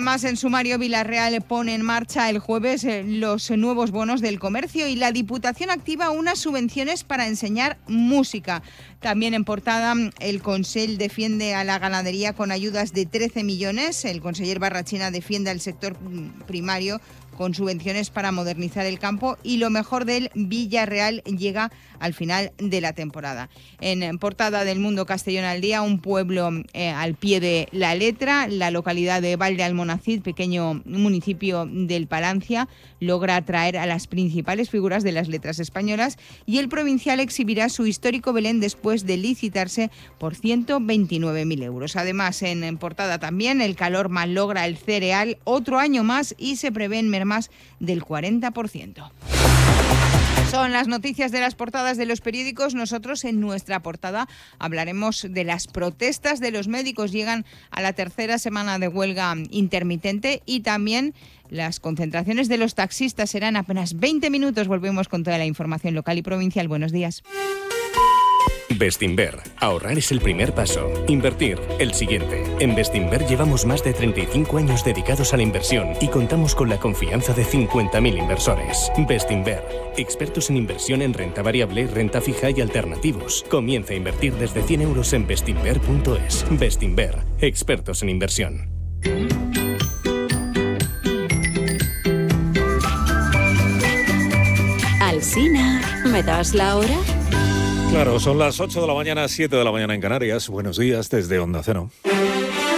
Además, en sumario, Villarreal pone en marcha el jueves los nuevos bonos del comercio y la Diputación activa unas subvenciones para enseñar música. También en portada, el Consell defiende a la ganadería con ayudas de 13 millones. El conseller Barrachina defiende al sector primario con subvenciones para modernizar el campo y lo mejor del Villarreal llega al final de la temporada. En portada del Mundo Castellón al Día, un pueblo al pie de la letra, la localidad de Valdealmonacid, pequeño municipio del Palancia, logra atraer a las principales figuras de las letras españolas y el provincial exhibirá su histórico Belén después de licitarse por 129.000 euros. Además, en portada también, el calor malogra el cereal otro año más y se prevén mermas del 40%. Son las noticias de las portadas de los periódicos. Nosotros en nuestra portada hablaremos de las protestas de los médicos. Llegan a la tercera semana de huelga intermitente y también las concentraciones de los taxistas serán apenas 20 minutos. Volvemos con toda la información local y provincial. Buenos días. Bestinver. Ahorrar es el primer paso. Invertir, el siguiente. En Bestinver llevamos más de 35 años dedicados a la inversión y contamos con la confianza de 50.000 inversores. Bestinver. Expertos en inversión en renta variable, renta fija y alternativos. Comienza a invertir desde 100 euros en bestinver.es. Bestinver. Expertos en inversión. Alsina, ¿me das la hora? Claro, son las 8 de la mañana, 7 de la mañana en Canarias. Buenos días desde Onda Cero.